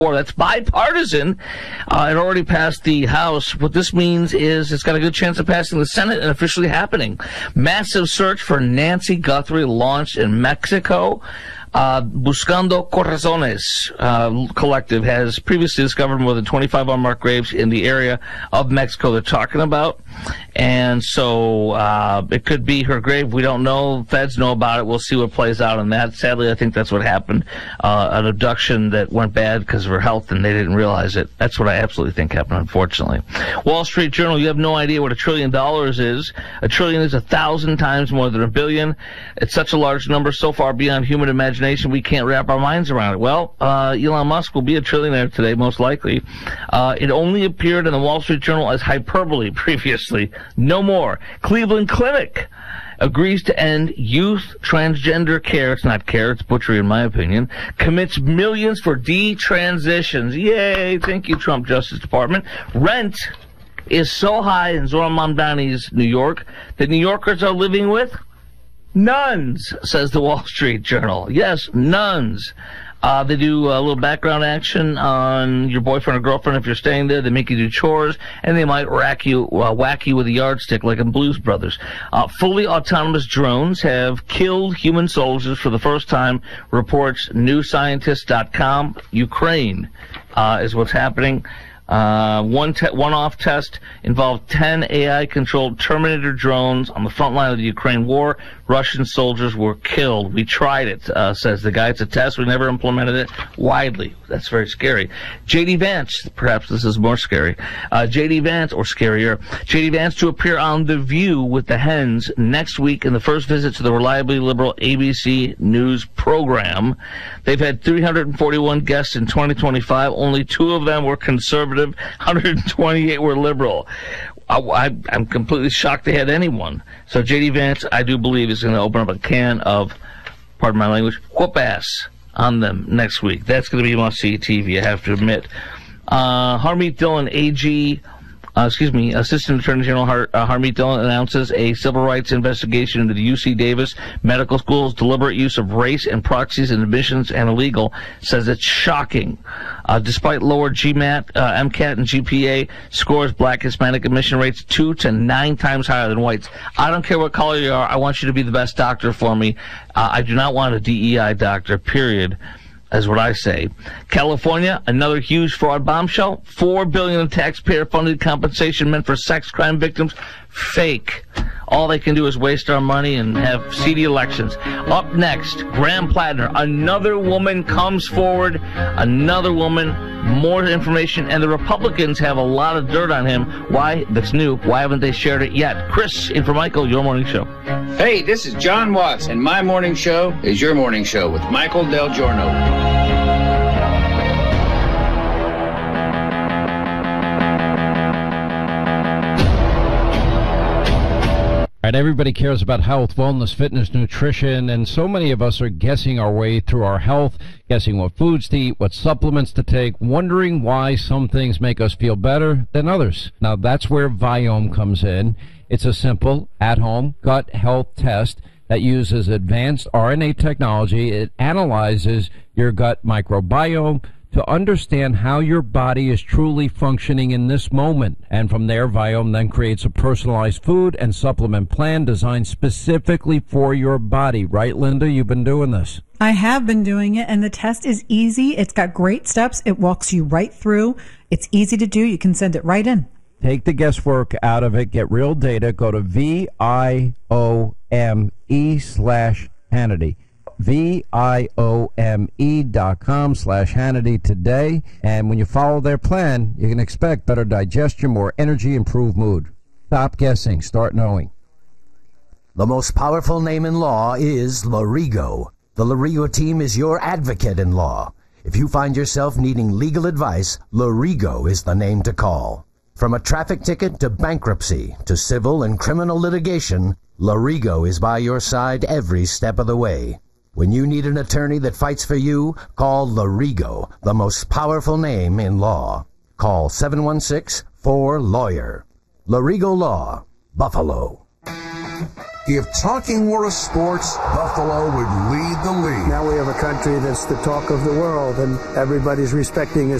That's bipartisan. It already passed the House. What this means is it's got a good chance of passing the Senate and officially happening. Massive search for Nancy Guthrie launched in Mexico. Buscando Corazones collective has previously discovered more than 25 unmarked graves in the area of Mexico they're talking about. And so it could be her grave. We don't know. Feds know about it. We'll see what plays out on that. Sadly, I think that's what happened. An abduction that went bad because of her health and they didn't realize it. That's what I absolutely think happened, unfortunately. Wall Street Journal, you have no idea what $1 trillion is. $1 trillion is 1,000 times more than $1 billion. It's such a large number, so far beyond human imagination, we can't wrap our minds around it. Well, Elon Musk will be a trillionaire today, most likely. It only appeared in the Wall Street Journal as hyperbole previously. No more. Cleveland Clinic agrees to end youth transgender care. It's not care, it's butchery in my opinion. Commits millions for detransitions. Yay, thank you, Trump Justice Department. Rent is so high in Zohran Mamdani's New York that New Yorkers are living with nuns, says the Wall Street Journal. Yes, nuns. They do a little background action on your boyfriend or girlfriend if you're staying there. They make you do chores, and they might whack you with a yardstick like in Blues Brothers. Fully autonomous drones have killed human soldiers for the first time, reports NewScientist.com. Ukraine is what's happening. One-off test involved 10 AI-controlled Terminator drones on the front line of the Ukraine war. Russian soldiers were killed. We tried it, says the guy. It's a test. We never implemented it widely. That's very scary. J.D. Vance, perhaps this is more scary. J.D. Vance, or scarier, J.D. Vance to appear on The View with the Hens next week in the first visit to the reliably liberal ABC News program. They've had 341 guests in 2025. Only 2 of them were conservative. 128 were liberal. I'm completely shocked they had anyone. So J.D. Vance, I do believe, is going to open up a can of, pardon my language, whoop ass on them next week. That's going to be must-see TV, I have to admit. Harmeet Dillon, Assistant Attorney General Harmeet Dillon announces a civil rights investigation into the UC Davis Medical School's deliberate use of race and proxies in admissions and illegal, says it's shocking. Despite lower GMAT, MCAT, and GPA scores, black Hispanic admission rates 2 to 9 times higher than whites. I don't care what color you are. I want you to be the best doctor for me. I do not want a DEI doctor, period. Is what I say. California, another huge fraud bombshell. $4 billion in taxpayer-funded compensation meant for sex crime victims. Fake. All they can do is waste our money and have seedy elections. Up next, Graham Plattner. Another woman comes forward. Another woman. More information. And the Republicans have a lot of dirt on him. Why? That's new. Why haven't they shared it yet? Chris, in for Michael, your morning show. Hey, this is John Watts, and my morning show is your morning show with Michael Del Giorno. All right, everybody cares about health, wellness, fitness, nutrition, and so many of us are guessing our way through our health, guessing what foods to eat, what supplements to take, wondering why some things make us feel better than others. Now, that's where Viome comes in. It's a simple, at-home gut health test that uses advanced RNA technology. It analyzes your gut microbiome to understand how your body is truly functioning in this moment. And from there, Viome then creates a personalized food and supplement plan designed specifically for your body. Right, Linda? You've been doing this. I have been doing it, and the test is easy. It's got great steps. It walks you right through. It's easy to do. You can send it right in. Take the guesswork out of it. Get real data. Go to VIOME/Hannity. VIOME.com/Hannity today. And when you follow their plan, you can expect better digestion, more energy, improved mood. Stop guessing. Start knowing. The most powerful name in law is Lorigo. The Lorigo team is your advocate in law. If you find yourself needing legal advice, Lorigo is the name to call. From a traffic ticket to bankruptcy to civil and criminal litigation, Lorigo is by your side every step of the way. When you need an attorney that fights for you, call Lorigo, the most powerful name in law. Call 716-4-LAWYER. Lorigo Law, Buffalo. If talking were a sport, Buffalo would lead the league. Now we have a country that's the talk of the world, and everybody's respecting his